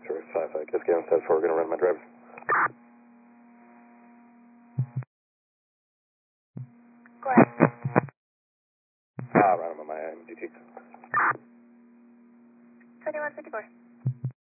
Sure, 5-5, just get on set 4, we're going to run my drivers. Go ahead. Run them on my DT. 2154.